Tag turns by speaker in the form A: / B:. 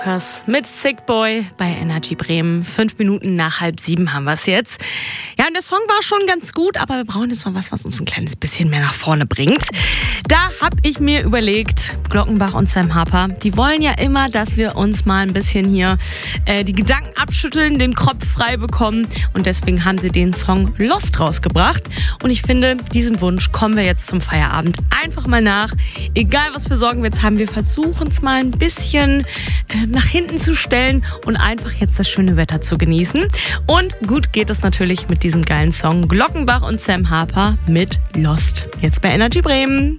A: Mit Sick Boy bei Energy Bremen. 5 Minuten nach 6:30 haben wir es jetzt. Ja, und der Song war schon ganz gut, aber wir brauchen jetzt mal was uns ein kleines bisschen mehr nach vorne bringt. Da habe ich mir überlegt, Glockenbach und Sam Harper, die wollen ja immer, dass wir uns mal ein bisschen hier die Gedanken abschütteln, den Kopf frei bekommen. Und deswegen haben sie den Song Lost rausgebracht. Und ich finde, diesem Wunsch kommen wir jetzt zum Feierabend einfach mal nach. Egal, was für Sorgen wir jetzt haben, wir versuchen es mal ein bisschen nach hinten zu stellen und einfach jetzt das schöne Wetter zu genießen. Und gut geht es natürlich mit diesem geilen Song Glockenbach und Sam Harper mit Lost. Jetzt bei Energy Bremen.